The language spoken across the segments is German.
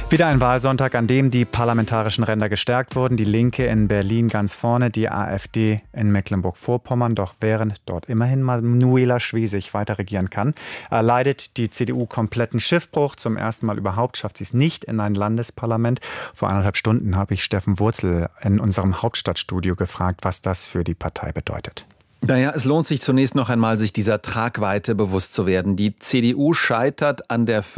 Wieder ein Wahlsonntag, an dem die parlamentarischen Ränder gestärkt wurden. Die Linke in Berlin ganz vorne, die AfD in Mecklenburg-Vorpommern. Doch während dort immerhin Manuela Schwesig weiter regieren kann, erleidet die CDU kompletten Schiffbruch. Zum ersten Mal überhaupt schafft sie es nicht in ein Landesparlament. Vor 1,5 Stunden habe ich Steffen Wurzel in unserem Hauptstadtstudio gefragt, was das für die Partei bedeutet. Naja, es lohnt sich zunächst noch einmal, sich dieser Tragweite bewusst zu werden. Die CDU scheitert an der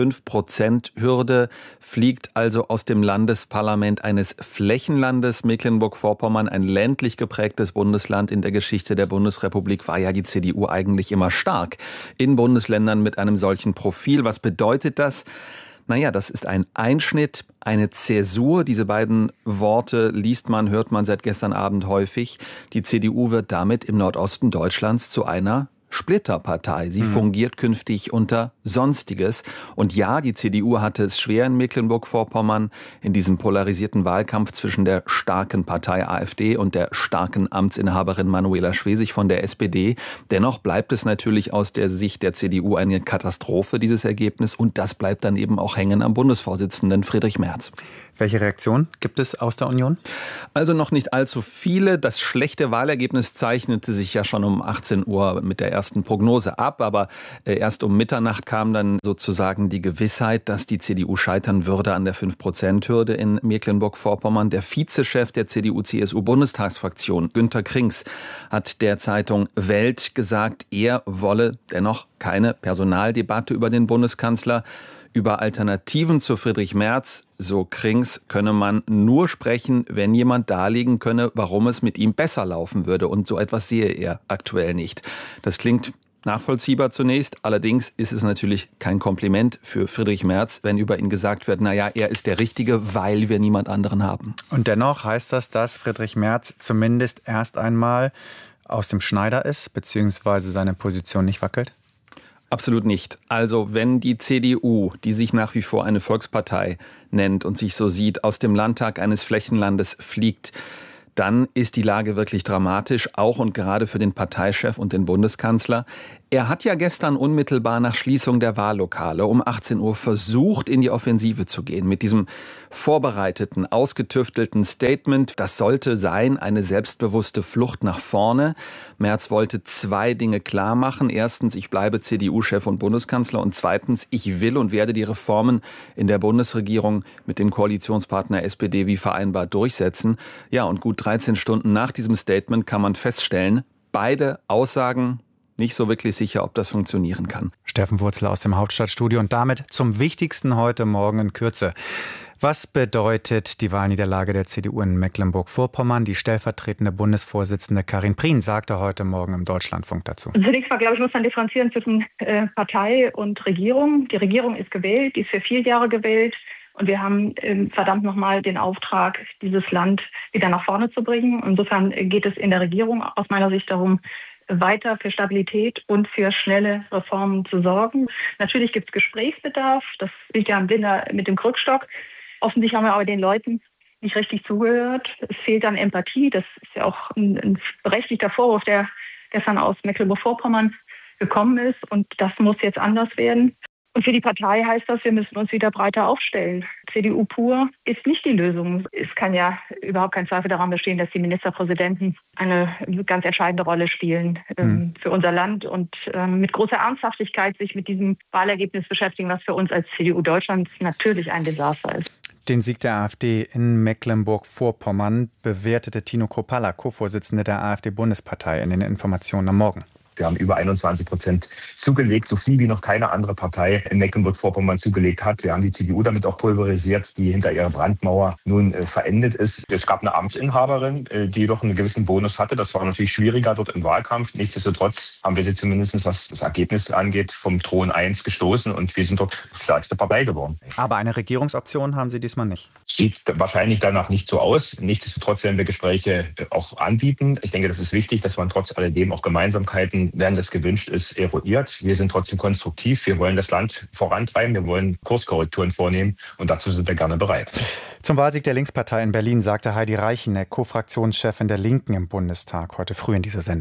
5%-Hürde, fliegt also aus dem Landesparlament eines Flächenlandes. Mecklenburg-Vorpommern, ein ländlich geprägtes Bundesland in der Geschichte der Bundesrepublik, war ja die CDU eigentlich immer stark. In Bundesländern mit einem solchen Profil. Was bedeutet das? Naja, das ist ein Einschnitt, eine Zäsur. Diese beiden Worte liest man, hört man seit gestern Abend häufig. Die CDU wird damit im Nordosten Deutschlands zu einer Splitterpartei. Sie fungiert künftig unter Sonstiges. Und ja, die CDU hatte es schwer in Mecklenburg-Vorpommern in diesem polarisierten Wahlkampf zwischen der starken Partei AfD und der starken Amtsinhaberin Manuela Schwesig von der SPD. Dennoch bleibt es natürlich aus der Sicht der CDU eine Katastrophe, dieses Ergebnis. Und das bleibt dann eben auch hängen am Bundesvorsitzenden Friedrich Merz. Welche Reaktion gibt es aus der Union? Also noch nicht allzu viele. Das schlechte Wahlergebnis zeichnete sich ja schon um 18 Uhr mit der ersten Prognose ab. Aber erst um Mitternacht kam dann sozusagen die Gewissheit, dass die CDU scheitern würde an der 5%-Hürde in Mecklenburg-Vorpommern. Der Vizechef der CDU-CSU-Bundestagsfraktion, Günter Krings, hat der Zeitung Welt gesagt, er wolle dennoch keine Personaldebatte über den Bundeskanzler. Über Alternativen zu Friedrich Merz, so Krings, könne man nur sprechen, wenn jemand darlegen könne, warum es mit ihm besser laufen würde. Und so etwas sehe er aktuell nicht. Das klingt nachvollziehbar zunächst. Allerdings ist es natürlich kein Kompliment für Friedrich Merz, wenn über ihn gesagt wird, naja, er ist der Richtige, weil wir niemand anderen haben. Und dennoch heißt das, dass Friedrich Merz zumindest erst einmal aus dem Schneider ist, beziehungsweise seine Position nicht wackelt? Absolut nicht. Also wenn die CDU, die sich nach wie vor eine Volkspartei nennt und sich so sieht, aus dem Landtag eines Flächenlandes fliegt, dann ist die Lage wirklich dramatisch, auch und gerade für den Parteichef und den Bundeskanzler. Er hat ja gestern unmittelbar nach Schließung der Wahllokale um 18 Uhr versucht, in die Offensive zu gehen. Mit diesem vorbereiteten, ausgetüftelten Statement. Das sollte sein, eine selbstbewusste Flucht nach vorne. Merz wollte 2 Dinge klar machen. Erstens, ich bleibe CDU-Chef und Bundeskanzler. Und zweitens, ich will und werde die Reformen in der Bundesregierung mit dem Koalitionspartner SPD wie vereinbart durchsetzen. Ja, und gut 13 Stunden nach diesem Statement kann man feststellen, beide Aussagen nicht so wirklich sicher, ob das funktionieren kann. Steffen Wurzel aus dem Hauptstadtstudio und damit zum Wichtigsten heute Morgen in Kürze. Was bedeutet die Wahlniederlage der CDU in Mecklenburg-Vorpommern? Die stellvertretende Bundesvorsitzende Karin Prien sagte heute Morgen im Deutschlandfunk dazu. Zunächst mal, glaube ich, muss man differenzieren zwischen Partei und Regierung. Die Regierung ist gewählt, die ist für 4 Jahre gewählt. Und wir haben verdammt nochmal den Auftrag, dieses Land wieder nach vorne zu bringen. Insofern geht es in der Regierung aus meiner Sicht darum, weiter für Stabilität und für schnelle Reformen zu sorgen. Natürlich gibt es Gesprächsbedarf, das liegt ja am Blinder mit dem Krückstock. Offensichtlich haben wir aber den Leuten nicht richtig zugehört. Es fehlt an Empathie, das ist ja auch ein berechtigter Vorwurf, der gestern aus Mecklenburg-Vorpommern gekommen ist. Und das muss jetzt anders werden. Und für die Partei heißt das, wir müssen uns wieder breiter aufstellen. CDU pur ist nicht die Lösung. Es kann ja überhaupt kein Zweifel daran bestehen, dass die Ministerpräsidenten eine ganz entscheidende Rolle spielen für unser Land und mit großer Ernsthaftigkeit sich mit diesem Wahlergebnis beschäftigen, was für uns als CDU Deutschland natürlich ein Desaster ist. Den Sieg der AfD in Mecklenburg-Vorpommern bewertete Tino Kruppalla, Co-Vorsitzender der AfD-Bundespartei, in den Informationen am Morgen. Wir haben über 21% zugelegt, so viel wie noch keine andere Partei in Mecklenburg-Vorpommern zugelegt hat. Wir haben die CDU damit auch pulverisiert, die hinter ihrer Brandmauer nun verendet ist. Es gab eine Amtsinhaberin, die jedoch einen gewissen Bonus hatte. Das war natürlich schwieriger dort im Wahlkampf. Nichtsdestotrotz haben wir sie zumindest, was das Ergebnis angeht, vom Thron 1 gestoßen und wir sind dort stärkste Partei geworden. Aber eine Regierungsoption haben Sie diesmal nicht? Sieht wahrscheinlich danach nicht so aus. Nichtsdestotrotz werden wir Gespräche auch anbieten. Ich denke, das ist wichtig, dass man trotz alledem auch Gemeinsamkeiten, wenn das gewünscht ist, eruiert. Wir sind trotzdem konstruktiv. Wir wollen das Land vorantreiben. Wir wollen Kurskorrekturen vornehmen. Und dazu sind wir gerne bereit. Zum Wahlsieg der Linkspartei in Berlin sagte Heidi Reicheneck, Co-Fraktionschefin der Linken im Bundestag, heute früh in dieser Sendung.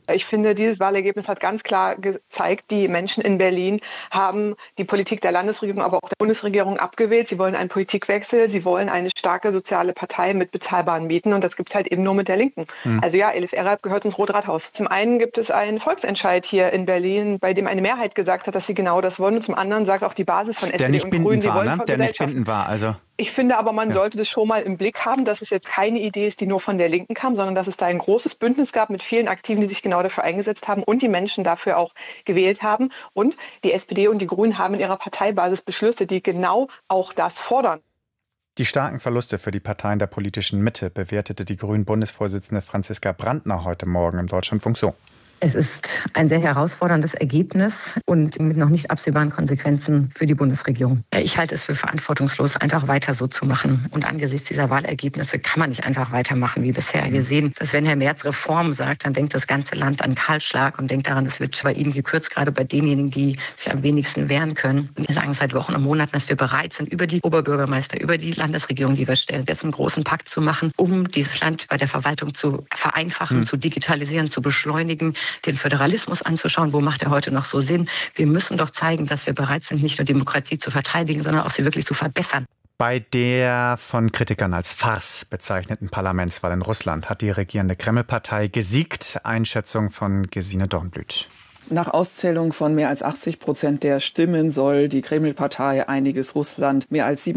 Ich finde, dieses Wahlergebnis hat ganz klar gezeigt, die Menschen in Berlin haben die Politik der Landesregierung, aber auch der Bundesregierung abgewählt. Sie wollen einen Politikwechsel, sie wollen eine starke soziale Partei mit bezahlbaren Mieten und das gibt es halt eben nur mit der Linken. Also ja, Elif Erhard gehört ins Rote Rathaus. Zum einen gibt es einen Volksentscheid hier in Berlin, bei dem eine Mehrheit gesagt hat, dass sie genau das wollen. Und zum anderen sagt auch die Basis von SPD und Grünen, sie wollen der nicht bindend war, also. Ich finde aber, man sollte das schon mal im Blick haben, dass es jetzt keine Idee ist, die nur von der Linken kam, sondern dass es da ein großes Bündnis gab mit vielen Aktiven, die sich genau dafür eingesetzt haben und die Menschen dafür auch gewählt haben. Und die SPD und die Grünen haben in ihrer Parteibasis Beschlüsse, die genau auch das fordern. Die starken Verluste für die Parteien der politischen Mitte bewertete die Grünen-Bundesvorsitzende Franziska Brandner heute Morgen im Deutschlandfunk so. Es ist ein sehr herausforderndes Ergebnis und mit noch nicht absehbaren Konsequenzen für die Bundesregierung. Ich halte es für verantwortungslos, einfach weiter so zu machen. Und angesichts dieser Wahlergebnisse kann man nicht einfach weitermachen wie bisher. Wir sehen, dass wenn Herr Merz Reform sagt, dann denkt das ganze Land an Kahlschlag und denkt daran, es wird bei ihm gekürzt, gerade bei denjenigen, die sich am wenigsten wehren können. Und wir sagen seit Wochen und Monaten, dass wir bereit sind, über die Oberbürgermeister, über die Landesregierung, die wir stellen, jetzt einen großen Pakt zu machen, um dieses Land bei der Verwaltung zu vereinfachen, zu digitalisieren, zu beschleunigen, den Föderalismus anzuschauen, wo macht er heute noch so Sinn. Wir müssen doch zeigen, dass wir bereit sind, nicht nur Demokratie zu verteidigen, sondern auch sie wirklich zu verbessern. Bei der von Kritikern als Farce bezeichneten Parlamentswahl in Russland hat die regierende Kreml-Partei gesiegt. Einschätzung von Gesine Dornblüt. Nach Auszählung von mehr als 80% der Stimmen soll die Kreml-Partei Einiges Russland mehr als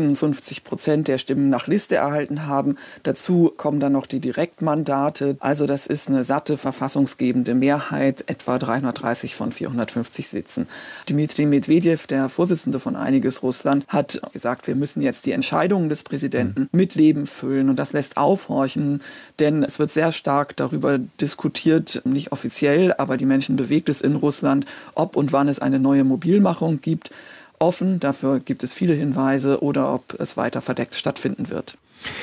57% der Stimmen nach Liste erhalten haben. Dazu kommen dann noch die Direktmandate. Also das ist eine satte verfassungsgebende Mehrheit, etwa 330 von 450 Sitzen. Dmitri Medvedev, der Vorsitzende von Einiges Russland, hat gesagt, wir müssen jetzt die Entscheidungen des Präsidenten mit Leben füllen. Und das lässt aufhorchen, denn es wird sehr stark darüber diskutiert, nicht offiziell, aber die Menschen bewegt es in Russland, ob und wann es eine neue Mobilmachung gibt. Offen, dafür gibt es viele Hinweise, oder ob es weiter verdeckt stattfinden wird.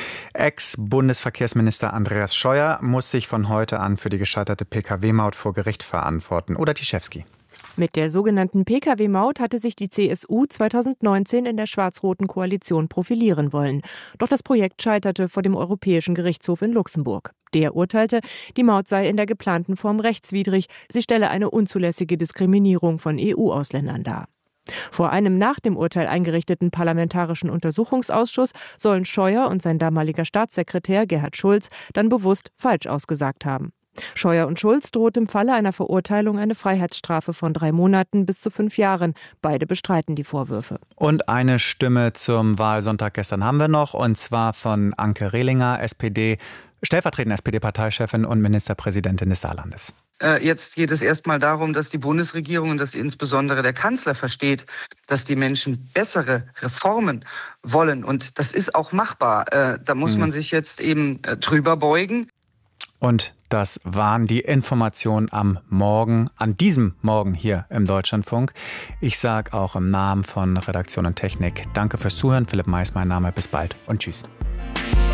Ex-Bundesverkehrsminister Andreas Scheuer muss sich von heute an für die gescheiterte Pkw-Maut vor Gericht verantworten. Oder Tischewski. Mit der sogenannten Pkw-Maut hatte sich die CSU 2019 in der schwarz-roten Koalition profilieren wollen. Doch das Projekt scheiterte vor dem Europäischen Gerichtshof in Luxemburg. Der urteilte, die Maut sei in der geplanten Form rechtswidrig, sie stelle eine unzulässige Diskriminierung von EU-Ausländern dar. Vor einem nach dem Urteil eingerichteten Parlamentarischen Untersuchungsausschuss sollen Scheuer und sein damaliger Staatssekretär Gerhard Schulz dann bewusst falsch ausgesagt haben. Scheuer und Schulz droht im Falle einer Verurteilung eine Freiheitsstrafe von 3 Monaten bis zu 5 Jahren. Beide bestreiten die Vorwürfe. Und eine Stimme zum Wahlsonntag gestern haben wir noch, und zwar von Anke Rehlinger, SPD, stellvertretende SPD-Parteichefin und Ministerpräsidentin des Saarlandes. Jetzt geht es erstmal darum, dass die Bundesregierung und dass insbesondere der Kanzler versteht, dass die Menschen bessere Reformen wollen. Und das ist auch machbar. Da muss man sich jetzt eben drüber beugen. Und das waren die Informationen am Morgen, an diesem Morgen hier im Deutschlandfunk. Ich sage auch im Namen von Redaktion und Technik danke fürs Zuhören. Philipp Mais mein Name. Bis bald und tschüss.